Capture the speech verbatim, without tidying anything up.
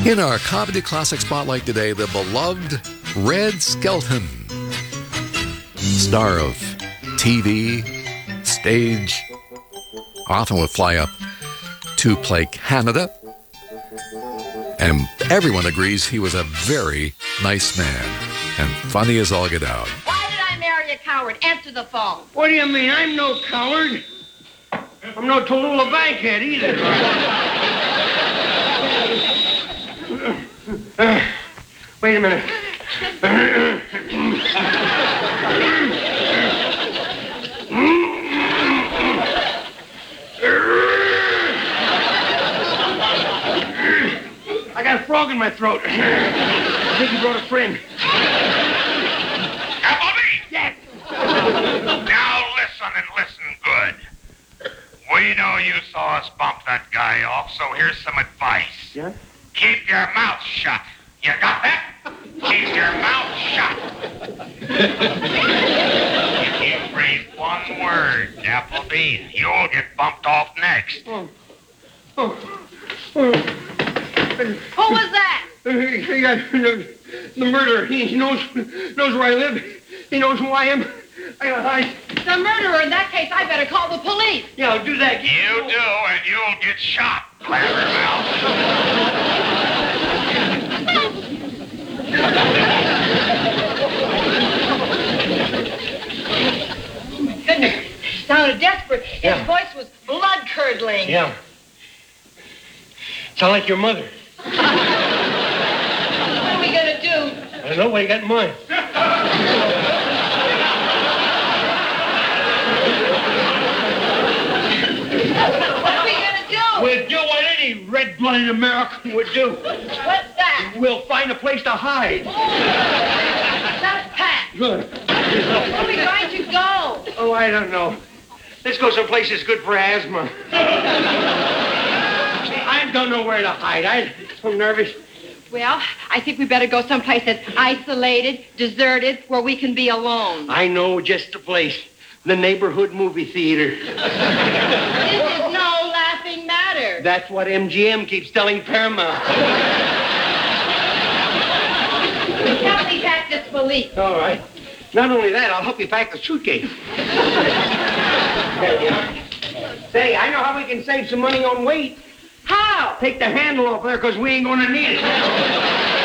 In our Comedy Classic Spotlight today, the beloved Red Skelton, star of T V, stage, often would fly up to play Canada, and everyone agrees he was a very nice man and funny as all get out. Why did I marry a coward? Answer the phone. What do you mean? I'm no coward. I'm no Tallulah Bankhead either. Uh, wait a minute. I got a frog in my throat. I think he brought a friend. Appleby! Yes. Now listen and listen good. We know you saw us bump that guy off, so here's some advice. Yeah? Keep your mouth shut. You got that? Keep your mouth shut. If you breathe one word, Appleby, you'll get bumped off next. Oh. Oh. Oh. Who was that? He got the, the murderer. He knows knows where I live. He knows who I am. I gotta hide. The murderer. In that case, I better call the police. Yeah, I'll do that. You do, and you'll get shot, blabbermouth. Goodness, he sounded desperate. His Yeah. voice was blood-curdling. Yeah. Sound like your mother. What are we gonna do? I don't know what you got in mind. What are we gonna do? We'll do what any red-blooded American would do. What's that? We'll find a place to hide. That's Pat. Good. Where are we going to go? Oh, I don't know. Let's go someplace that's good for asthma. I don't know where to hide. I'm so nervous. Well, I think we better go someplace that's isolated, deserted, where we can be alone. I know just the place. The neighborhood movie theater. This is no laughing matter. That's what M G M keeps telling Paramount. Help me pack this valise. All right. Not only that, I'll help you pack the suitcase. There you are. Say, I know how we can save some money on weight. How? Take the handle off there, because we ain't going to need it.